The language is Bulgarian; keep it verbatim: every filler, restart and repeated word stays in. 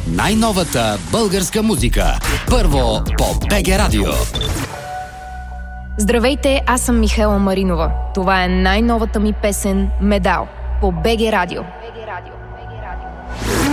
Най-новата българска музика. Първо по БГ Радио. Здравейте, аз съм Михаела Маринова. Това е най-новата ми песен «Медал» по БГ Радио.